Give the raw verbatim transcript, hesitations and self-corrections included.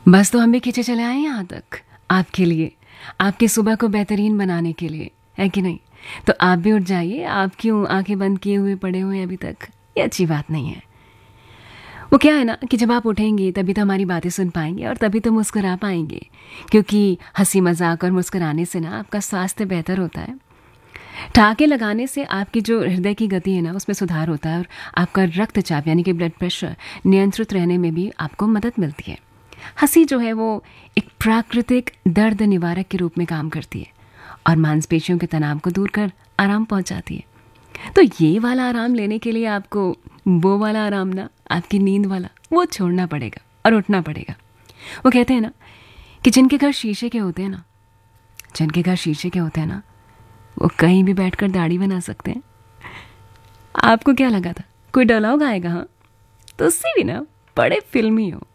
बस तो हम भी खींचे चले आए हैं यहाँ तक आपके लिए, आपकी सुबह को बेहतरीन बनाने के लिए, है कि नहीं? तो आप भी उठ जाइए। आप क्यों आंखें बंद किए हुए पड़े हुए हैं अभी तक? ये अच्छी बात नहीं है। वो क्या है ना कि जब आप उठेंगे तभी तो हमारी बातें सुन पाएंगे और तभी तो मुस्कुरा पाएंगे, क्योंकि हंसी मजाक और मुस्कुराने से ना आपका स्वास्थ्य बेहतर होता है। ठहाके लगाने से आपकी जो हृदय की गति है ना उसमें सुधार होता है और आपका रक्तचाप यानी कि ब्लड प्रेशर नियंत्रित रहने में भी आपको मदद मिलती है। हंसी जो है वो एक प्राकृतिक दर्द निवारक के रूप में काम करती है और मांसपेशियों के तनाव को दूर कर आराम पहुंचाती है। तो ये वाला आराम लेने के लिए आपको वो वाला आराम ना, आपकी नींद वाला, वो छोड़ना पड़ेगा और उठना पड़ेगा। वो कहते हैं ना कि जिनके घर शीशे के होते हैं ना जिनके घर शीशे के होते हैं ना वो कहीं भी बैठकर दाढ़ी बना सकते हैं। आपको क्या लगा था कोई डायलॉग आएगा? हाँ, तो उससे भी ना बड़े फिल्मी हो।